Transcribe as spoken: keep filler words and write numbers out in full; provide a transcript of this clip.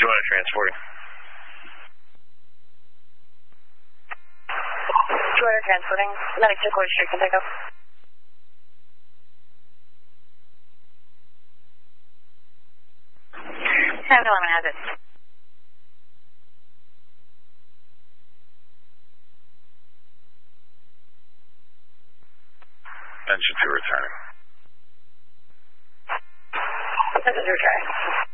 Joanna transporting. Joanna transporting. Medic to Court Street, can pick up. seven eleven has it. Attention to returning. This is returning.